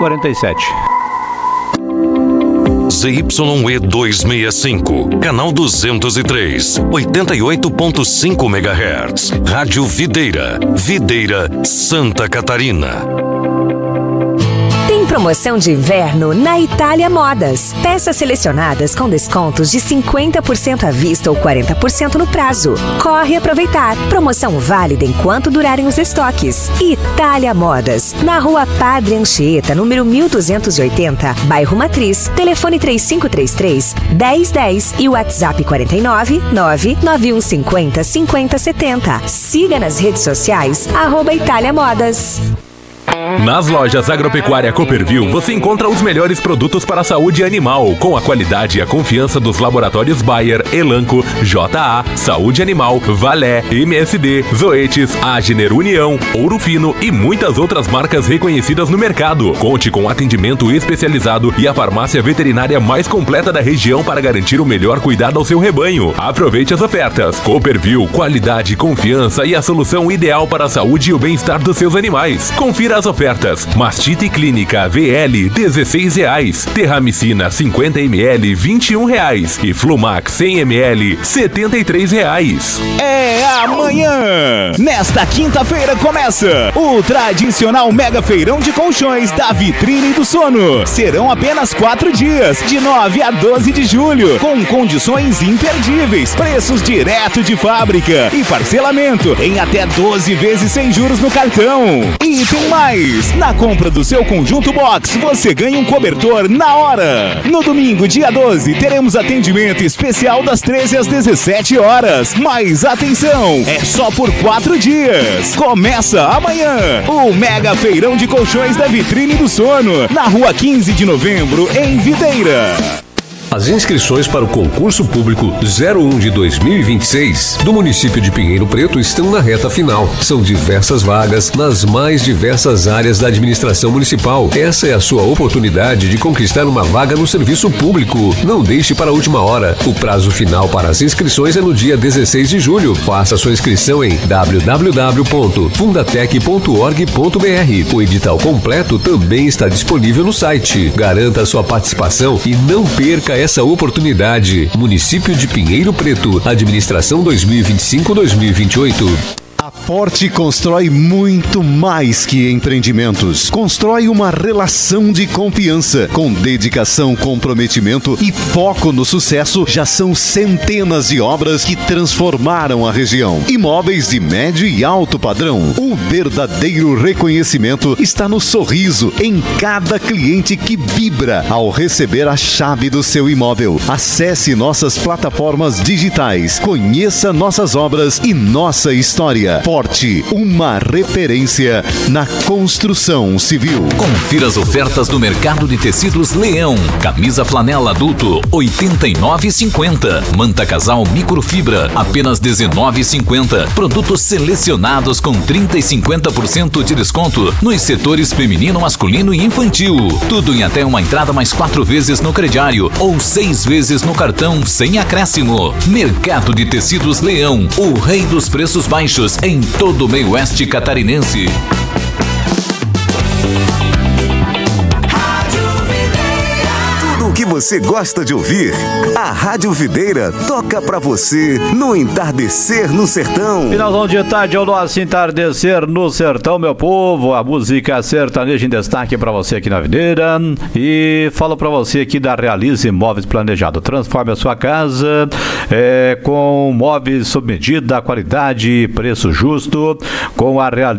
11h47. ZYE 265, canal 203, 88.5 MHz. Rádio Videira, Videira, Santa Catarina. Tem promoção de inverno na Itália Modas. Peças selecionadas com descontos de 50% à vista ou 40% no prazo. Corre aproveitar. Promoção válida enquanto durarem os estoques. Itália Modas, na Rua Padre Anchieta, número 1280, bairro Matriz. Telefone 3533-1010 e o WhatsApp 499-9150-5070. Siga nas redes sociais, @Itália Modas. Nas lojas Agropecuária Cooperville, você encontra os melhores produtos para a saúde animal, com a qualidade e a confiança dos laboratórios Bayer, Elanco, JA, Saúde Animal, Valé, MSD, Zoetis, Agner União, Ouro Fino e muitas outras marcas reconhecidas no mercado. Conte com atendimento especializado e a farmácia veterinária mais completa da região para garantir o melhor cuidado ao seu rebanho. Aproveite as ofertas. Cooperville, qualidade, confiança e a solução ideal para a saúde e o bem-estar dos seus animais. Confira as ofertas. Mastite Clínica VL R$16, Terramicina 50 ml R$21 e Flumax 100 ml R$73. É amanhã! Nesta quinta-feira começa o tradicional Mega Feirão de Colchões da Vitrine do Sono. Serão apenas 4 dias, de 9 a 12 de julho, com condições imperdíveis, preços direto de fábrica e parcelamento em até 12 vezes sem juros no cartão. E tem mais! Na compra do seu conjunto box, você ganha um cobertor na hora. No domingo, dia 12, teremos atendimento especial das 13 às 17 horas. Mas atenção, é só por 4 dias. Começa amanhã o Mega Feirão de Colchões da Vitrine do Sono, na Rua 15 de Novembro, em Videira. As inscrições para o concurso público 01 de 2026 do município de Pinheiro Preto estão na reta final. São diversas vagas nas mais diversas áreas da administração municipal. Essa é a sua oportunidade de conquistar uma vaga no serviço público. Não deixe para a última hora. O prazo final para as inscrições é no dia 16 de julho. Faça sua inscrição em www.fundatec.org.br. O edital completo também está disponível no site. Garanta sua participação e não perca essa oportunidade. Município de Pinheiro Preto, administração 2025-2028. A Forte constrói muito mais que empreendimentos. Constrói uma relação de confiança. Com dedicação, comprometimento e foco no sucesso, já são centenas de obras que transformaram a região. Imóveis de médio e alto padrão. O verdadeiro reconhecimento está no sorriso em cada cliente que vibra ao receber a chave do seu imóvel. Acesse nossas plataformas digitais, conheça nossas obras e nossa história. Forte, uma referência na construção civil. Confira as ofertas do mercado de tecidos Leão. Camisa flanela adulto, R$ 89,50. Manta casal microfibra, apenas R$ 19,50. Produtos selecionados com 30% e 50% de desconto nos setores feminino, masculino e infantil. Tudo em até uma entrada mais 4 vezes no crediário ou 6 vezes no cartão sem acréscimo. Mercado de tecidos Leão, o rei dos preços baixos em todo o meio oeste catarinense. Tudo o que você gosta de ouvir, a Rádio Videira toca pra você no entardecer no sertão. Finalzão de tarde é o nosso entardecer no sertão, meu povo. A música sertaneja em destaque pra você aqui na Videira. E falo pra você aqui da Realize Móveis Planejado. Transforme a sua casa com móveis sob medida, qualidade e preço justo com a Realize.